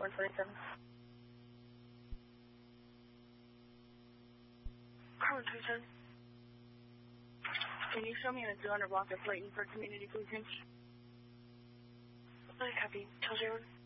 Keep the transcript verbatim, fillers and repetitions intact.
one twenty-seven. Car one twenty-seven. Can you show me in a two hundred block of Clayton for community food pinch? I copy. Tell Jared.